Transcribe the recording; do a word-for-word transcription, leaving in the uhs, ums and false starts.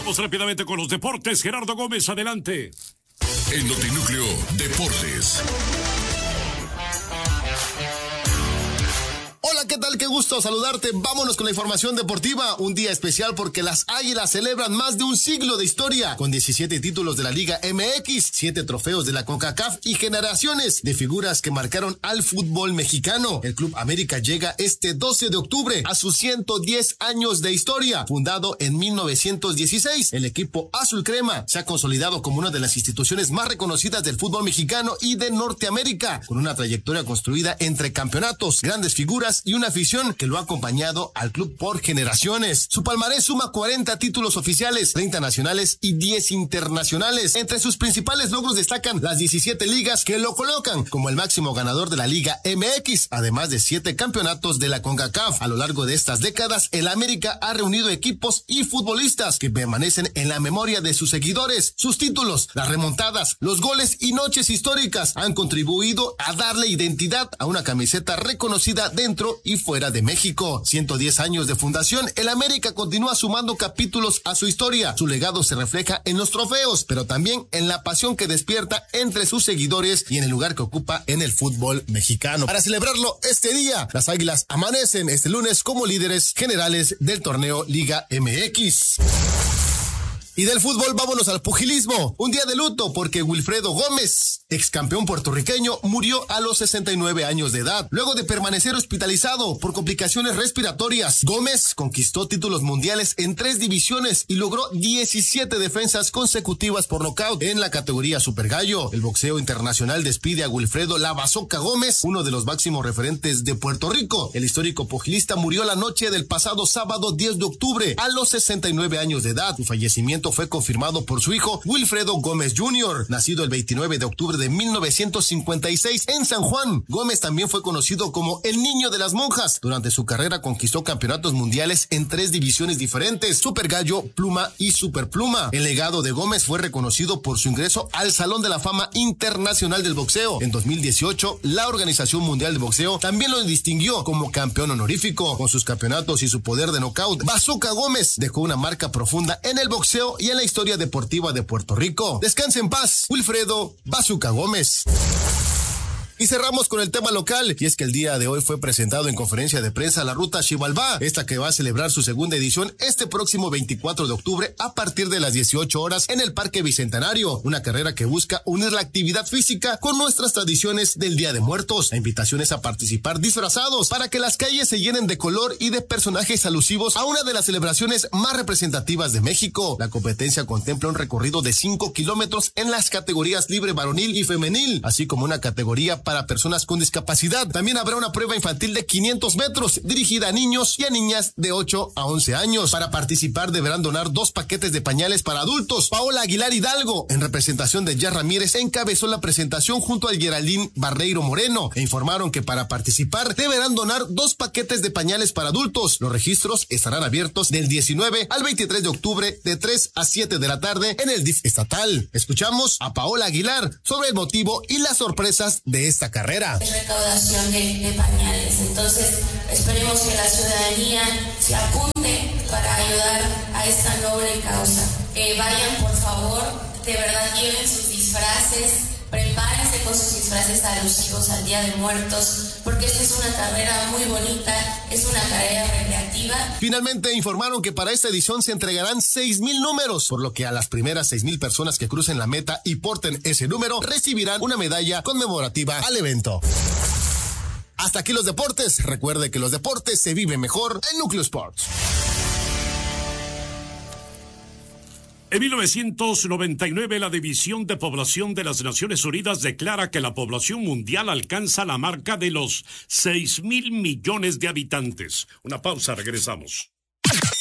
Vamos rápidamente con los deportes. Gerardo Gómez, adelante. En Notinúcleo Deportes. Hola, ¿qué tal? Qué gusto saludarte. Vámonos con la información deportiva. Un día especial porque las Águilas celebran más de un siglo de historia, con diecisiete títulos de la Liga M X, siete trofeos de la CONCACAF y generaciones de figuras que marcaron al fútbol mexicano. El Club América llega este doce de octubre a sus ciento diez años de historia. Fundado en mil novecientos dieciséis, el equipo azul crema se ha consolidado como una de las instituciones más reconocidas del fútbol mexicano y de Norteamérica, con una trayectoria construida entre campeonatos, grandes figuras y una afición que lo ha acompañado al club por generaciones. Su palmarés suma cuarenta títulos oficiales, treinta nacionales y diez internacionales. Entre sus principales logros destacan las diecisiete ligas que lo colocan como el máximo ganador de la Liga M X, además de siete campeonatos de la CONCACAF. A lo largo de estas décadas, el América ha reunido equipos y futbolistas que permanecen en la memoria de sus seguidores. Sus títulos, las remontadas, los goles y noches históricas han contribuido a darle identidad a una camiseta reconocida dentro y fuera de México. ciento diez años de fundación, el América continúa sumando capítulos a su historia. Su legado se refleja en los trofeos, pero también en la pasión que despierta entre sus seguidores y en el lugar que ocupa en el fútbol mexicano. Para celebrarlo este día, las Águilas amanecen este lunes como líderes generales del torneo Liga M X. Y del fútbol vámonos al pugilismo. Un día de luto porque Wilfredo Gómez, ex campeón puertorriqueño, murió a los sesenta y nueve años de edad, luego de permanecer hospitalizado por complicaciones respiratorias. Gómez conquistó títulos mundiales en tres divisiones y logró diecisiete defensas consecutivas por nocaut en la categoría Super Gallo. El boxeo internacional despide a Wilfredo La Bazoca Gómez, uno de los máximos referentes de Puerto Rico. El histórico pugilista murió la noche del pasado sábado diez de octubre a los sesenta y nueve años de edad. Su fallecimiento fue confirmado por su hijo Wilfredo Gómez junior, nacido el veintinueve de octubre de mil novecientos cincuenta y seis en San Juan. Gómez también fue conocido como el Niño de las Monjas. Durante su carrera conquistó campeonatos mundiales en tres divisiones diferentes: Super Gallo, Pluma y Super Pluma. El legado de Gómez fue reconocido por su ingreso al Salón de la Fama Internacional del Boxeo. En dos mil dieciocho, la Organización Mundial de Boxeo también lo distinguió como campeón honorífico. Con sus campeonatos y su poder de nocaut, Bazoca Gómez dejó una marca profunda en el boxeo y en la historia deportiva de Puerto Rico. Descanse en paz, Wilfredo Bazoca Gómez. Y cerramos con el tema local, y es que el día de hoy fue presentado en conferencia de prensa la Ruta Xibalbá, esta que va a celebrar su segunda edición este próximo veinticuatro de octubre a partir de las dieciocho horas en el Parque Bicentenario, una carrera que busca unir la actividad física con nuestras tradiciones del Día de Muertos. La invitación es a participar disfrazados para que las calles se llenen de color y de personajes alusivos a una de las celebraciones más representativas de México. La competencia contempla un recorrido de cinco kilómetros en las categorías libre varonil y femenil, así como una categoría para personas con discapacidad. También habrá una prueba infantil de quinientos metros dirigida a niños y a niñas de ocho a once años. Para participar deberán donar dos paquetes de pañales para adultos. Paola Aguilar Hidalgo, en representación de Jazz Ramírez, encabezó la presentación junto a Geraldine Barreiro Moreno e informaron que para participar deberán donar dos paquetes de pañales para adultos. Los registros estarán abiertos del diecinueve al veintitrés de octubre de tres a siete de la tarde en el D I F estatal. Escuchamos a Paola Aguilar sobre el motivo y las sorpresas de esta carrera. Es recaudación de, de pañales, entonces esperemos que la ciudadanía se apunte para ayudar a esta noble causa. Eh, vayan por favor, de verdad lleven sus disfraces, prepárense con sus disfraces alusivos al Día de Muertos, porque esta es una carrera muy bonita, es una carrera recreativa. Finalmente informaron que para esta edición se entregarán seis mil números, por lo que a las primeras seis mil personas que crucen la meta y porten ese número recibirán una medalla conmemorativa al evento. Hasta aquí los deportes. Recuerde que los deportes se viven mejor en Núcleo Sports. En mil novecientos noventa y nueve, la División de Población de las Naciones Unidas declara que la población mundial alcanza la marca de los seis mil millones de habitantes. Una pausa, regresamos.